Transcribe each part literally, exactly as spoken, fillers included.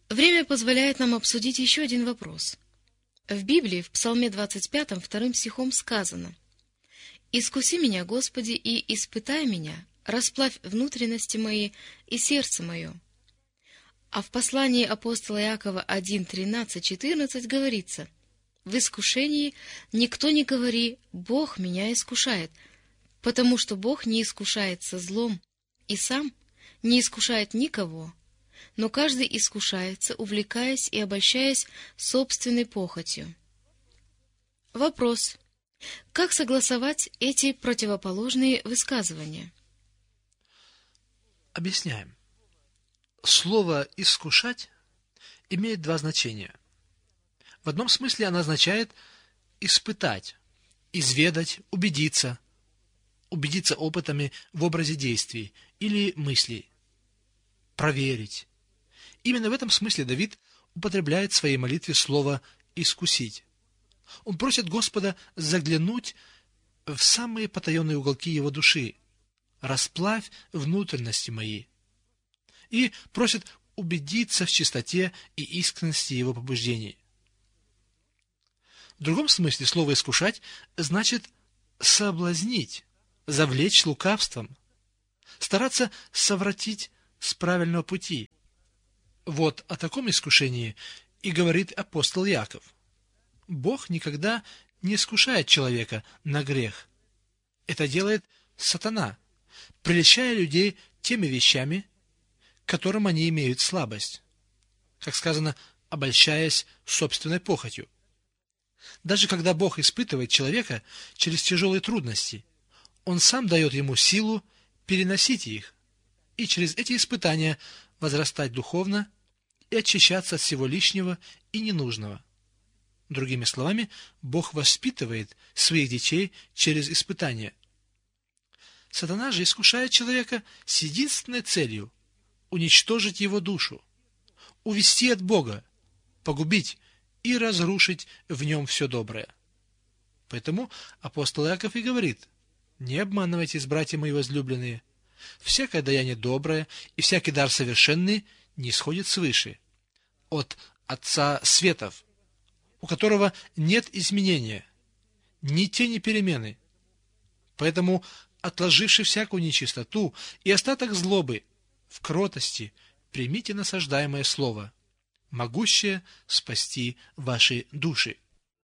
Время позволяет нам обсудить еще один вопрос. В Библии, в Псалме двадцать пятом, вторым стихом сказано: «Искуси меня, Господи, и испытай меня, расплавь внутренности мои и сердце мое». А в послании апостола Иакова один, тринадцать, четырнадцать говорится: «В искушении никто не говори: Бог меня искушает, потому что Бог не искушает со злом, и сам не искушает никого, но каждый искушается, увлекаясь и обольщаясь собственной похотью». Вопрос: как согласовать эти противоположные высказывания? Объясняем. Слово «искушать» имеет два значения. В одном смысле оно означает испытать, изведать, убедиться, убедиться опытами в образе действий или мыслей, проверить. Именно в этом смысле Давид употребляет в своей молитве слово «искусить». Он просит Господа заглянуть в самые потаенные уголки его души, расплавь внутренности мои, и просит убедиться в чистоте и искренности его побуждений. В другом смысле слово «искушать» значит соблазнить, завлечь лукавством, стараться совратить с правильного пути. Вот о таком искушении и говорит апостол Иаков. Бог никогда не искушает человека на грех. Это делает сатана, прельщая людей теми вещами, к которым они имеют слабость, как сказано, обольщаясь собственной похотью. Даже когда Бог испытывает человека через тяжелые трудности, Он сам дает ему силу переносить их и через эти испытания возрастать духовно и очищаться от всего лишнего и ненужного. Другими словами, Бог воспитывает своих детей через испытания. Сатана же искушает человека с единственной целью – уничтожить его душу, увести от Бога, погубить и разрушить в нем все доброе. Поэтому апостол Иаков и говорит: «Не обманывайтесь, братья мои возлюбленные, всякое даяние доброе и всякий дар совершенный не сходит свыше, от Отца светов, у которого нет изменения, ни тени перемены. Поэтому, отложивши всякую нечистоту и остаток злобы, в кротости примите насаждаемое слово, могущее спасти ваши души».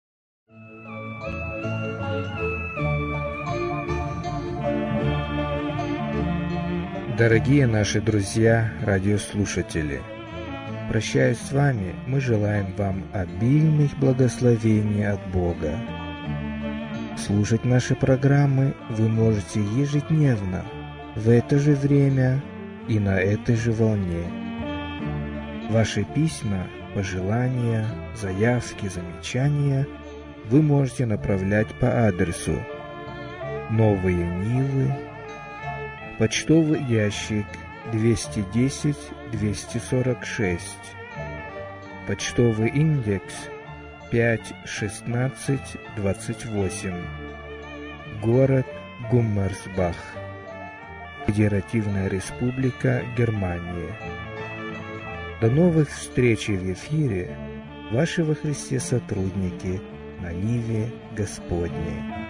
Дорогие наши друзья, радиослушатели, прощаясь с вами, мы желаем вам обильных благословений от Бога. Слушать наши программы вы можете ежедневно, в это же время и на этой же волне. Ваши письма, пожелания, заявки, замечания вы можете направлять по адресу Новые Нивы, почтовый ящик двести десять двести сорок шесть, почтовый индекс пять шестнадцать двадцать восемь, город Гуммерсбах, Федеративная Республика Германия. До новых встреч в эфире, ваши во Христе сотрудники на Ниве Господней.